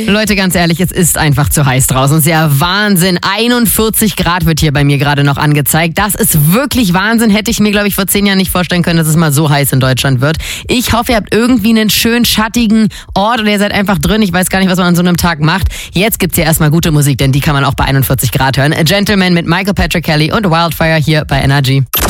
Leute, ganz ehrlich, es ist einfach zu heiß draußen. Es ist ja Wahnsinn. 41 Grad wird hier bei mir gerade noch angezeigt. Das ist wirklich Wahnsinn. Hätte ich mir, glaube ich, vor 10 Jahren nicht vorstellen können, dass es mal so heiß in Deutschland wird. Ich hoffe, ihr habt irgendwie einen schönen, schattigen Ort oder ihr seid einfach drin. Ich weiß gar nicht, was man an so einem Tag macht. Jetzt gibt's ja erstmal gute Musik, denn die kann man auch bei 41 Grad hören. A Gentleman mit Michael Patrick Kelly und Wildfire hier bei NRG.